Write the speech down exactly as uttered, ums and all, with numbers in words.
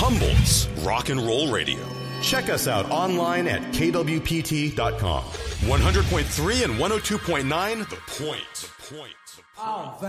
Humboldt's Rock and Roll Radio. Check us out online at K W P T dot com. one hundred point three and one oh two point nine, The Point. The Point. The Point. Oh,